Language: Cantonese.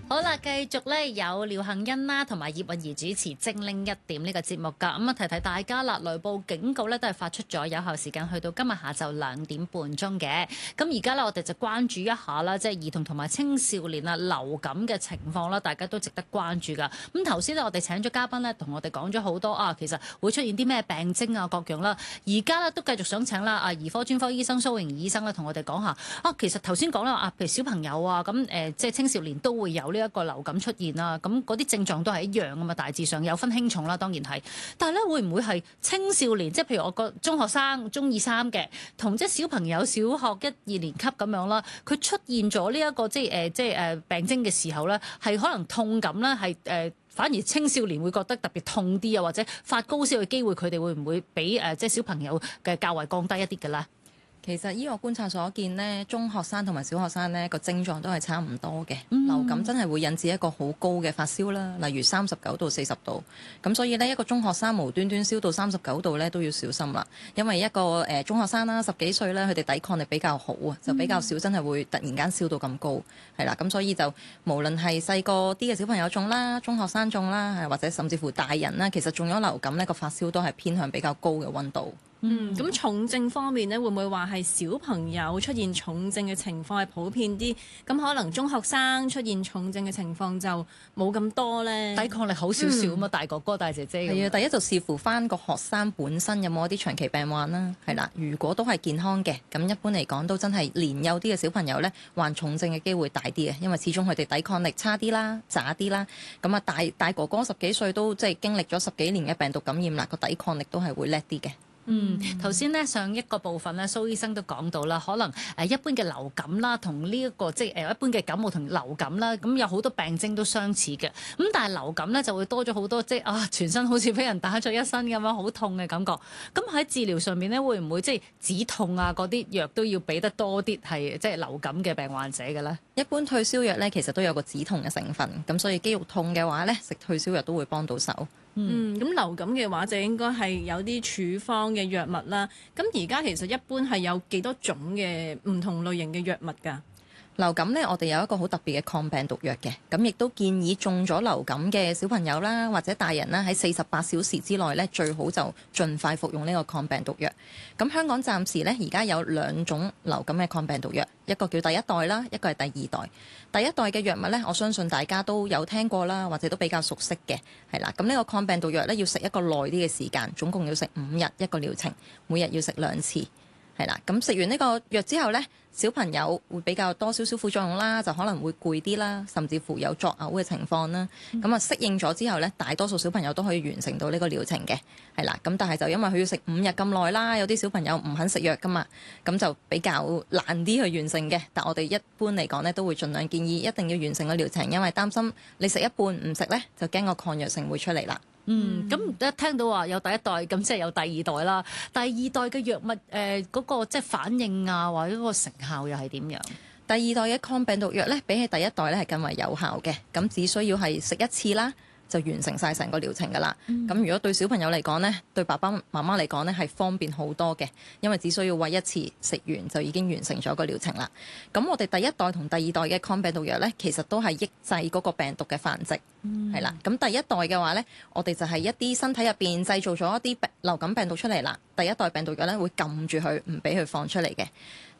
好啦，繼續咧有廖杏欣啦，同埋葉韻儀主持《精靈一點》呢個節目㗎。咁啊，提提大家啦，雷暴警告咧都係發出咗，有效時間去到今日下晝2點半鐘嘅。咁而家咧，我哋就關注一下啦，即係兒童同埋青少年啊流感嘅情況啦，大家都值得關注㗎。咁頭先咧，我哋請咗嘉賓咧，同我哋講咗好多啊，其實會出現啲咩病徵啊各樣啦。而家咧都繼續想請啦兒科專科醫生蘇穎醫生咧，同我哋講下啊，其實頭先講啦啊，譬如小朋友啊，咁即係青少年都會有呢一個流感出現啦，咁嗰啲症狀都係一樣㗎嘛，大致上有分輕重啦，當然係。但係咧，會唔會係青少年，即係譬如我個中學生中二三嘅，同即係小朋友小學1、2年級咁樣啦，佢出現咗呢一個即係病徵嘅時候咧，係可能痛感啦，係反而青少年會覺得特別痛啲啊，或者發高燒嘅機會，佢哋會唔會比即係小朋友嘅較為降低一啲嘅咧？ 其實醫學觀察所見呢，中學生同埋小學生呢個症狀都係差唔多嘅。流感真係會引致一個好高嘅發燒啦，例如39到40度。咁所以呢，一個中學生無端端燒到39度呢，都要小心啦。因為一個中學生啦，10幾歲呢，佢哋抵抗力比較好啊，就比較少真係會突然間燒到咁高。係啦，咁所以就無論係細個啲嘅小朋友中啦，中學生中啦，或者甚至乎大人啦，其實中咗流感呢個發燒都係偏向比較高嘅溫度。 咁重症方面呢，會唔會話係小朋友出現重症嘅情況係普遍啲？咁可能中學生出現重症嘅情況就冇咁多呢？ 抵抗力好少少啊嘛，大哥哥大姐姐。 係啊，第一就視乎翻個學生本身有冇一啲長期病患啦。係啦，如果都係健康嘅，咁一般嚟講都真係年幼啲嘅小朋友呢，患重症嘅機會大啲嘅，因為始終佢哋抵抗力差啲啦，渣啲啦。咁啊，大哥哥10幾歲都即係經歷咗10幾年嘅病毒感染啦，個抵抗力都係會叻啲嘅。 頭先咧上一個部分咧，蘇醫生都講到啦，可能一般嘅流感啦，同呢一個即係一般嘅感冒同流感啦，咁有好多病徵都相似嘅。咁但係流感咧就會多咗好多，即係全身好似俾人打咗一身咁樣，好痛嘅感覺。咁喺治療上面咧，會唔會即係止痛啊嗰啲藥都要俾得多啲係即係流感嘅病患者嘅咧？ 一般退燒藥咧其實都有個止痛嘅成分，咁所以肌肉痛嘅話咧，食退燒藥都會幫到手。 咁流感嘅話就應該係有啲處方嘅藥物啦。咁而家其實一般係有幾多種嘅唔同類型嘅藥物㗎？ 流感呢，我哋有一個好特別嘅抗病毒藥嘅，咁亦都建議中咗流感嘅小朋友啦，或者大人啦，喺48小時之內呢，最好就盡快服用呢個抗病毒藥。咁香港暫時呢，而家有2種流感嘅抗病毒藥，一個叫第一代啦，一個係第二代。第一代嘅藥物呢，我相信大家都有聽過啦，或者都比較熟悉嘅，係啦。咁呢個抗病毒藥呢，要食一個耐啲嘅時間，總共要食5日一個療程，每日要食2次。係啦，咁食完呢個藥之後呢，小朋友會比較多少少副作用啦，就可能會攰啲啦，甚至乎有作嘔嘅情況啦。咁啊適應咗之後呢，大多數小朋友都可以完成到呢個療程嘅，係啦。咁但係就因為佢要食5日咁耐啦，有啲小朋友唔肯食藥噶嘛，咁就比較難啲去完成嘅。但我哋一般嚟講呢，都會盡量建議一定要完成個療程，因為擔心你食一半唔食呢，就驚個抗藥性會出嚟啦。 咁一聽到話有第一代，咁即係有第二代啦。第二代嘅藥物嗰個即係反應啊，或者嗰個成效又係點樣？ 第二代嘅抗病毒藥呢，比起第一代呢係更為有效嘅，咁只需要係食1次啦，就完成晒成個療程㗎啦。咁如果對小朋友嚟講呢，對爸爸媽媽嚟講呢係方便好多嘅，因為只需要餵1次，食完就已經完成咗個療程啦。咁我哋第一代同第二代嘅抗病毒藥呢，其實都係抑制嗰個病毒嘅繁殖，係啦。咁第一代嘅話呢，我哋就係一啲身體入邊製造咗一啲流感病毒出嚟啦。第一代病毒藥呢會撳住佢，唔俾佢放出嚟嘅。